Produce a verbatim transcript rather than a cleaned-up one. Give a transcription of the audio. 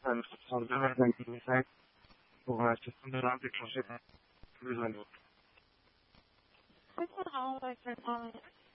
un soixante-deux vingt cinq pour un système de lampe déclenché par besoin d'autre. C'est quoi, on va essayer de prendre